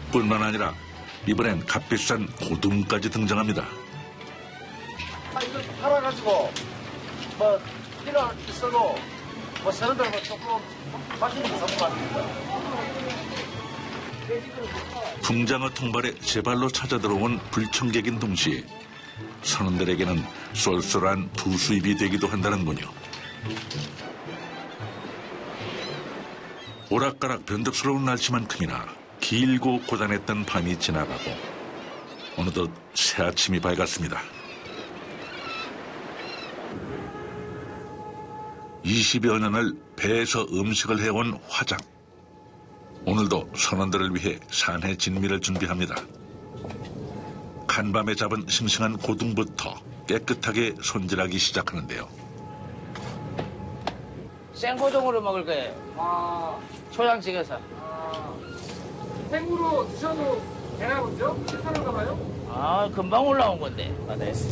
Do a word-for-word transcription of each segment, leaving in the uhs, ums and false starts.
뿐만 아니라 이번엔 값비싼 고등까지 등장합니다. 아, 이거 팔아가지고 뭐 필요 있어도 뭐 사람들 뭐 조금 맛있는 거 사는 거 아닙니까? 붕장어 통발에 제 발로 찾아 들어온 불청객인 동시에 선원들에게는 쏠쏠한 두 수입이 되기도 한다는군요. 오락가락 변덕스러운 날씨만큼이나 길고 고단했던 밤이 지나가고 어느덧 새 아침이 밝았습니다. 이십여 년을 배에서 음식을 해온 화장. 오늘도 선원들을 위해 산해 진미를 준비합니다. 간밤에 잡은 싱싱한 고등부터 깨끗하게 손질하기 시작하는데요. 생고등으로 먹을 거예요. 아, 초장 찍어서. 아, 생으로 드셔도 되나 보죠? 괜찮은가 봐요? 아, 금방 올라온 건데, 바다에서.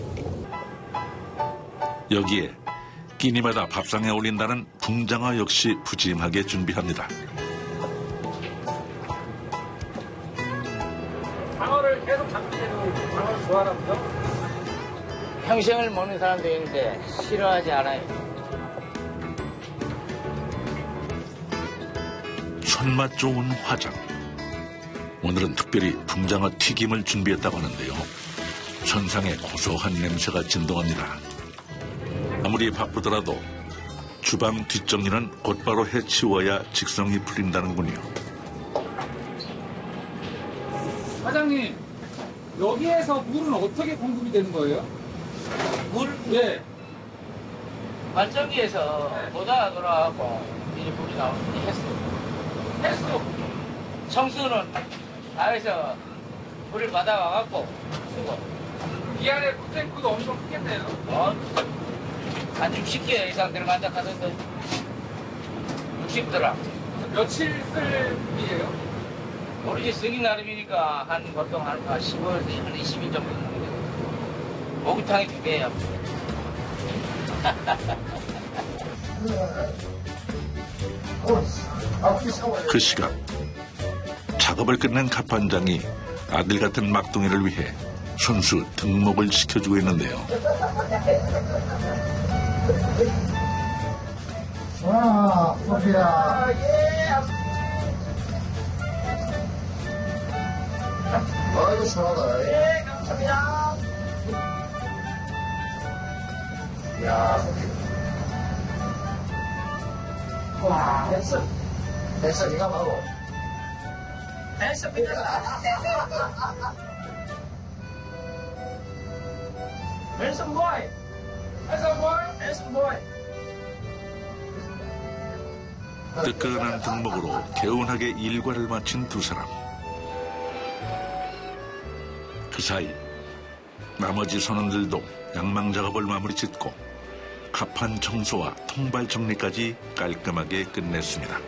여기에 끼니마다 밥상에 올린다는 붕장어 역시 푸짐하게 준비합니다. 장어를 계속 잡게 되는 장어를 좋아하나 보죠? 평생을 먹는 사람도 있는데 싫어하지 않아요. 손맛 좋은 화장. 오늘은 특별히 붕장어 튀김을 준비했다고 하는데요. 선상에 고소한 냄새가 진동합니다. 아무리 바쁘더라도 주방 뒷정리는 곧바로 해치워야 직성이 풀린다는군요. 사장님, 여기에서 물은 어떻게 공급이 되는 거예요? 물? 예. 발전기에서 보다가 돌아가고 이제 물이 나오는데 횟수. 횟수. 청수는 다에서 물을 받아와갖고 쓰고. 이 안에 푸탱크도 엄청 크겠네요. 어? 한 육십 개 이상 들어간다 하던데. 육십 드람. 며칠 쓸 일이에요? 모르지, 쓰기 나름이니까 한 보통 한 십오 일, 한 이십 일 정도 되는 거예요. 목욕탕이 두 개예요. 그 시각 작업을 끝낸 갑판장이 아들 같은 막둥이를 위해 손수 등목을 시켜주고 있는데요. 와, 소피야. 아이고, 시원하다. 예, 감사합니다. 이야, 와, 됐어. 됐어, 네가 봐고. 됐습니다. Handsome boy. Handsome boy. Handsome boy. 뜨끈한 등목으로 개운하게 일과를 마친 두 사람. 그 사이 나머지 선원들도 양망 작업을 마무리 짓고 갑판 청소와 통발 정리까지 깔끔하게 끝냈습니다.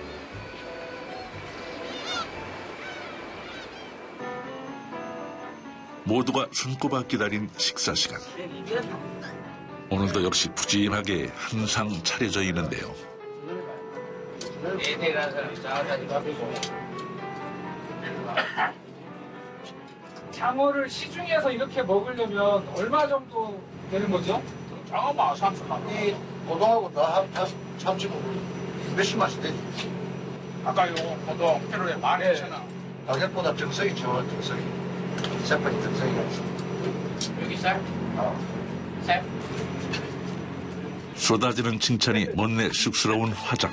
모두가 손꼽아 기다린 식사 시간. 오늘도 역시 푸짐하게 한 상 차려져 있는데요. 애들이라는 사람이 짜가지고 밥이고. 장어를 시중에서 이렇게 먹으려면 얼마 정도 되는 거죠? 장어만 삼십만 원. 이 고등하고 다 참치 먹으면 몇십만씩 되지. 아까 요거 고동 키로에 만 이천 원. 가격보다 정성이 좋아, 정성이. 세판이 정성이가 있어. 여기 쌀? 어. 쌀? 쏟아지는 칭찬이 못내 쑥스러운 화장.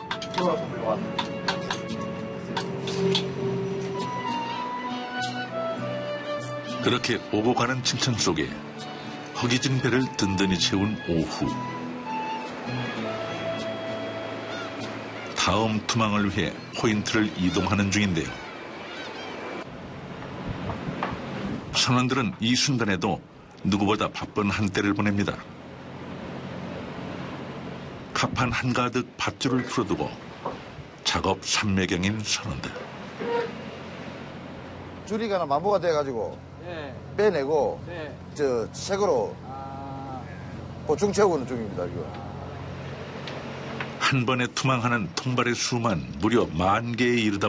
그렇게 오고 가는 칭찬 속에 허기진 배를 든든히 채운 오후. 다음 투망을 위해 포인트를 이동하는 중인데요. 선원들은 이 순간에도 누구보다 바쁜 한때를 보냅니다. 갑판 한가득 밧줄을 풀어두고 작업 삼매경인 선원들. 줄이가 마모가 돼가지고 네. 빼내고 네. 저 색으로 아, 보충 채우는 중입니다. 이거. 한 번에 투망하는 통발의 수만 무려 만 개에 이르다